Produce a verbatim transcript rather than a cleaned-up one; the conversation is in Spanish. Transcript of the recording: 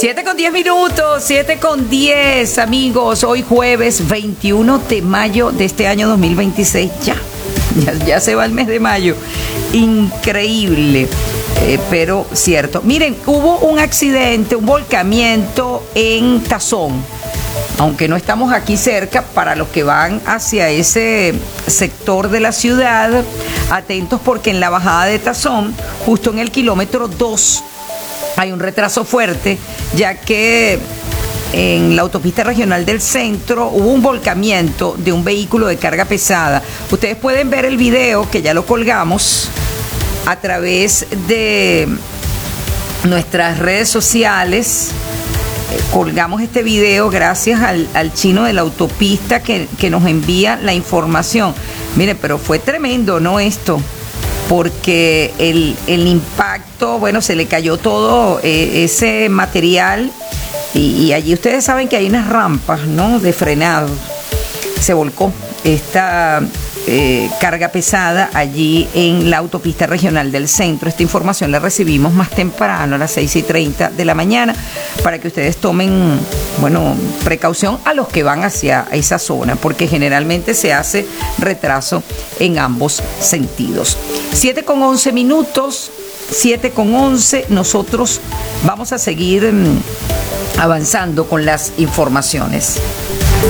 siete con diez minutos, siete con diez, amigos. Hoy jueves veintiuno de mayo de este año dos mil veintiséis. Ya, ya, ya se va el mes de mayo. Increíble, eh, pero cierto. Miren, hubo un accidente, un volcamiento en Tazón. Aunque no estamos aquí cerca, para los que van hacia ese sector de la ciudad, atentos porque en la bajada de Tazón, justo en el kilómetro dos, hay un retraso fuerte, ya que en la autopista regional del centro hubo un volcamiento de un vehículo de carga pesada. Ustedes pueden ver el video, que ya lo colgamos, a través de nuestras redes sociales. Colgamos este video gracias al, al chino de la autopista que, que nos envía la información. Mire, pero fue tremendo, ¿no? Esto, porque el, el impacto, bueno, se le cayó todo eh, ese material y, y allí ustedes saben que hay unas rampas, ¿no?, de frenado. Se volcó esta eh, carga pesada allí en la autopista regional del centro. Esta información la recibimos más temprano, a las seis y treinta de la mañana, para que ustedes tomen, bueno, precaución a los que van hacia esa zona, porque generalmente se hace retraso en ambos sentidos. siete con once minutos, siete con once, nosotros vamos a seguir mmm, avanzando con las informaciones.